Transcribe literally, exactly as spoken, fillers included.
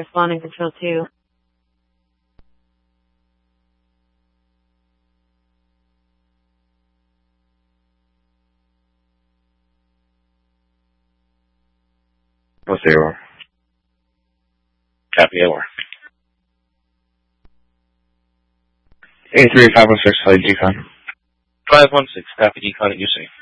responding control two. What's the error? Copy, Air. A three five one six, flight decon. five one six, copy, decon at U C.